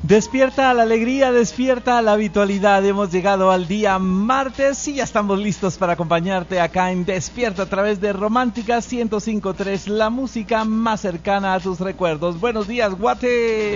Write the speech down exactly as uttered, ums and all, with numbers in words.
Despierta a la alegría, despierta a la habitualidad. Hemos llegado al día martes y ya estamos listos para acompañarte acá en Despierta a través de Romántica ciento cinco punto tres, la música más cercana a tus recuerdos. Buenos días, Guate.